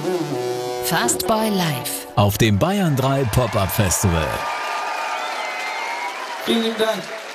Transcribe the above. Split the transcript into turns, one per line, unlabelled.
Fastboy Live
auf dem Bayern 3 Pop-Up Festival.
Vielen Dank.